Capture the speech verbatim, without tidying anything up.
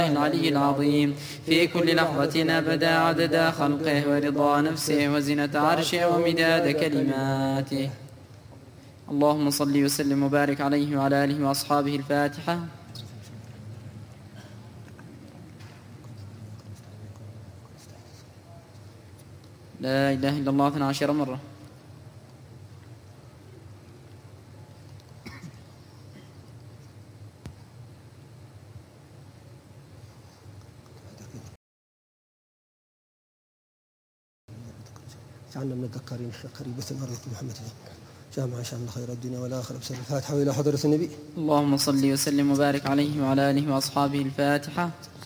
العلي العظيم في كل لحظة أبدا عدد خلقه ورضا نفسه وزنة عرشه ومداد كلماته. اللهم صل وسلم وبارك عليه وعلى آله وأصحابه. الفاتحة. لا إله إلا الله اثنى عشر مرة. جعلنا من الذكارين الشاكرين بثمرة محمد جامعا شأن خير الدنيا والآخرة. بسم الفاتحة وإلى حضرة النبي. اللهم صل وسلم وبارك عليه وعلى آله وأصحابه. الفاتحة.